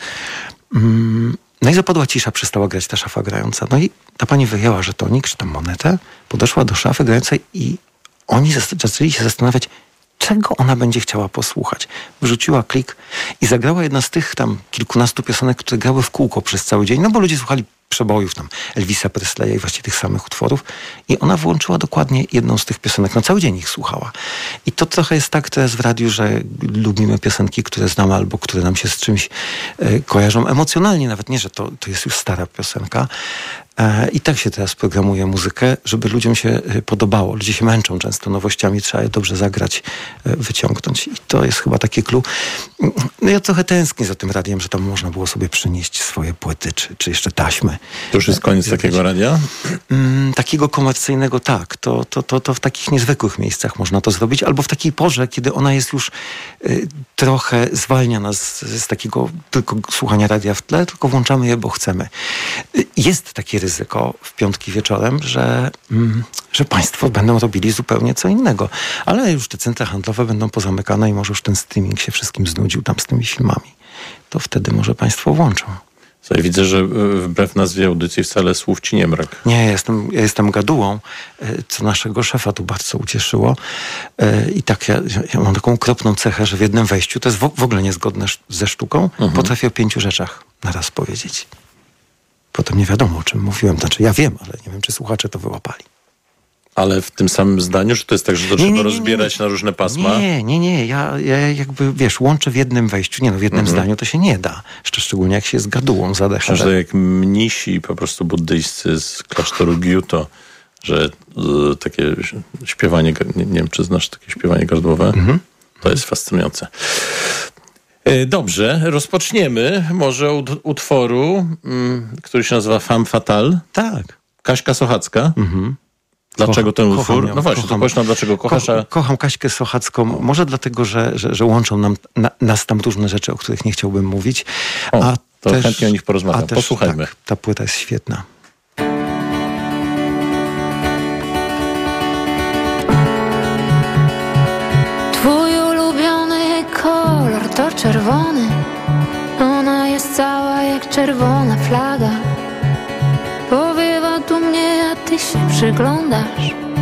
No i zapadła cisza, przestała grać ta szafa grająca. No i ta pani wyjęła żetonik, czy tam monetę, podeszła do szafy grającej i oni zaczęli się zastanawiać, czego ona będzie chciała posłuchać. Wrzuciła klik i zagrała jedna z tych tam kilkunastu piosenek, które grały w kółko przez cały dzień, no bo ludzie słuchali przebojów tam Elvisa Presleya i właściwie tych samych utworów i ona włączyła dokładnie jedną z tych piosenek. No cały dzień ich słuchała. I to trochę jest tak teraz w radiu, że lubimy piosenki, które znamy albo które nam się z czymś e, kojarzą emocjonalnie. Nawet nie, że to, to jest już stara piosenka. E, I tak się teraz programuje muzykę, żeby ludziom się podobało. Ludzie się męczą często nowościami, trzeba je dobrze zagrać, e, wyciągnąć. I to jest chyba takie clue. No ja trochę tęsknię za tym radiem, że tam można było sobie przynieść swoje płyty, czy, czy jeszcze taśmy. To już jest koniec takiego radia? Mm, takiego komercyjnego tak. To, to, to, to w takich niezwykłych miejscach można to zrobić. Albo w takiej porze, kiedy ona jest już y, trochę zwalnia nas z, z takiego tylko słuchania radia w tle, tylko włączamy je, bo chcemy. Y, jest takie ryzyko w piątki wieczorem, że, mm, że państwo będą robili zupełnie co innego. Ale już te centra handlowe będą pozamykane i może już ten streaming się wszystkim znudził tam z tymi filmami. To wtedy może państwo włączą. Słuchaj, widzę, że wbrew nazwie audycji wcale słów ci nie brak. Nie, ja jestem, ja jestem gadułą, co naszego szefa tu bardzo ucieszyło. I tak ja, ja mam taką okropną cechę, że w jednym wejściu, to jest w, w ogóle niezgodne ze sztuką, mhm. potrafię o pięciu rzeczach naraz powiedzieć. Potem nie wiadomo, o czym mówiłem. Znaczy ja wiem, ale nie wiem, czy słuchacze to wyłapali. Ale w tym samym zdaniu, że to jest tak, że to nie, trzeba nie, nie, rozbierać nie, nie. na różne pasma? Nie, nie, nie. Ja, ja jakby, wiesz, łączę w jednym wejściu. Nie no, w jednym mhm. zdaniu to się nie da. Jeszcze szczególnie jak się z gadułą zadechę. Że jak mnisi po prostu buddyjscy z klasztoru Gyuto, że y, takie śpiewanie, nie, nie wiem, czy znasz takie śpiewanie gardłowe? Mhm. To jest fascynujące. Dobrze, rozpoczniemy może od utworu, mm, który się nazywa Femme Fatale. Tak. Kaśka Sochacka. Mhm. Dlaczego ten utwór? Ją, no właśnie, kocham. to powiedz nam, dlaczego kochasz. Ko- kocham Kaśkę Sochacką, może dlatego, że, że, że łączą nam, na, nas tam różne rzeczy, o których nie chciałbym mówić. O, a to też, chętnie o nich porozmawiam. a też, Posłuchajmy. Tak, ta płyta jest świetna. Twój ulubiony kolor to czerwony. Ona jest cała jak czerwona flaga. Powiewa tu mnie, a ty się przyglądasz.